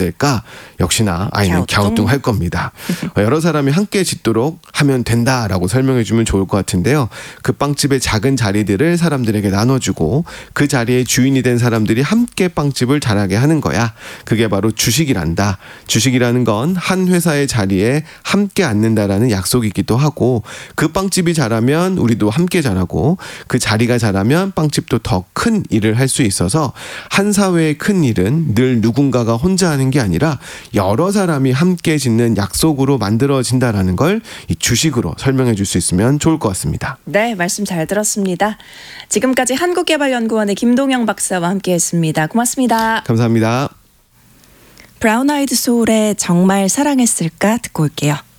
될까? 역시나 아이는 갸우뚱할 겁니다. 여러 사람이 함께 짓도록 하면 된다라고 설명해 주면 좋을 것 같은데요. 그 빵집의 작은 자리들을 사람들에게 나눠주고 그 자리의 주인이 된 사람들이 함께 빵집을 잘하게 하는 거야. 그게 바로 주식이란다. 주식이라는 건 한 회사의 자리에 함께 앉는다라는 약속이기도 하고 그 빵집이 잘하면 우리도 함께 잘하고 그 자리가 잘하면 빵집도 더 큰 일을 할 수 있어서 한 사회의 큰 일은 늘 누군가가 혼자 하는 게 아니라 여러 사람이 함께 짓는 약속으로 만들어진다라는 걸 이 주식으로 설명해 줄 수 있으면 좋을 것 같습니다. 네, 말씀 잘 들었습니다. 지금까지 한국개발연구원의 김동영 박사와 함께했습니다. 고맙습니다. 감사합니다. 브라운 아이드 소울의 정말 사랑했을까 듣고 올게요.